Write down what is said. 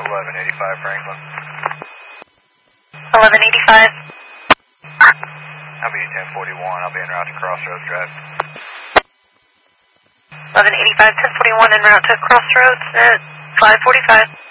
1185 Franklin. 1185. I'll be at 1041. I'll be en route to Crossroads Drive. 1185, 1041 en route to Crossroads at 545.